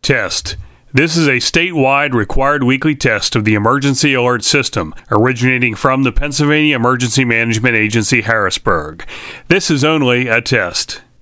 Test. This is a statewide required weekly test of the Emergency Alert System, originating from the Pennsylvania Emergency Management Agency, Harrisburg. This is only a test.